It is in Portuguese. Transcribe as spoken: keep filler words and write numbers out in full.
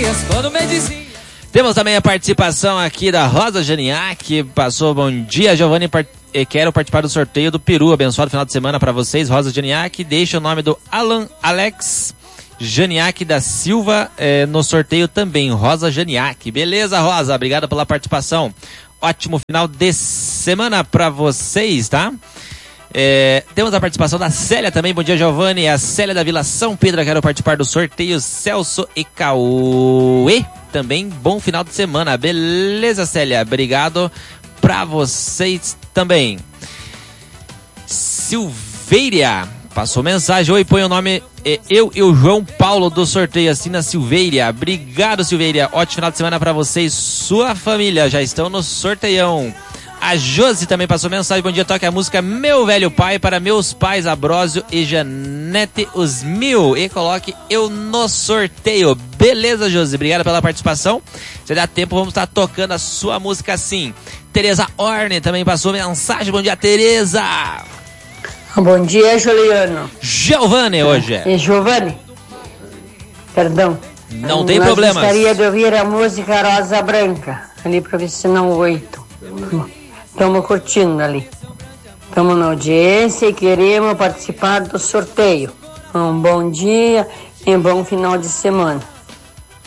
dias quando me dizia. Temos também a participação aqui da Rosa Janiak, passou bom dia, Giovanni, part... quero participar do sorteio do peru, abençoado final de semana para vocês, Rosa Janiak, deixa o nome do Alan Alex Janiak da Silva eh, no sorteio também, Rosa Janiak, beleza Rosa, obrigado pela participação, ótimo final de semana para vocês, tá? É, temos a participação da Célia também, bom dia Giovanni, a Célia da Vila São Pedro, quero participar do sorteio, Celso e Cauê, também bom final de semana, beleza Célia, obrigado pra vocês também. Silveira passou mensagem, oi, põe o nome, é, eu e o João Paulo do sorteio, assina Silveira, obrigado Silveira, ótimo final de semana pra vocês, sua família, já estão no sorteião. A Josi também passou mensagem, bom dia, toque a música Meu Velho Pai para meus pais Abrósio e Janete os mil e coloque eu no sorteio. Beleza, Josi, obrigado pela participação. Se dá tempo, vamos estar tocando a sua música sim. Tereza Orne também passou mensagem, bom dia, Tereza. Bom dia, Juliano. Giovanni hoje. É Giovanni? Perdão. Não tem Nós problema. Gostaria de ouvir a música Rosa Branca, ali para ver se não oito. Estamos curtindo ali. Estamos na audiência e queremos participar do sorteio. Um bom dia e um bom final de semana.